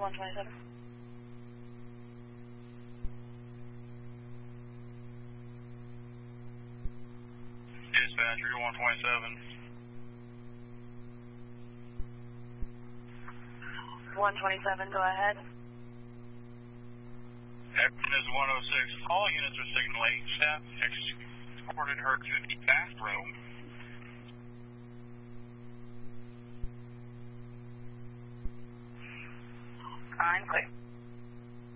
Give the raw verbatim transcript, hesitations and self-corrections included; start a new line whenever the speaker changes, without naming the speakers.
one twenty-seven.
Dispatcher, one twenty-seven.
one twenty-seven, go ahead.
Everyone is one oh six. All units are signaling. Staff escorted her to the bathroom.
I'm clear.